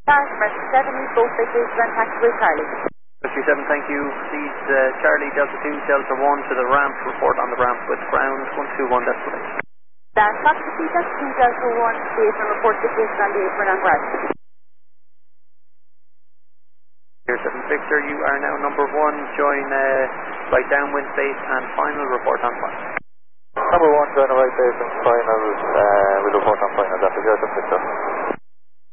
Mercy 7 is both vacation and taxiway Charlie. Mercy 7, thank you. Please, Charlie Delta 2, Delta 1 to the ramp. Report on the ramp with ground 121 destination. That's Foxtrot Delta 2, Delta 1, safe and report vacation on the apron and ground. Here 7 Victor, you are now number 1. Join right downwind base and final report on final. Number 1, join right base and final. We'll report on final. That's a 7 Victor.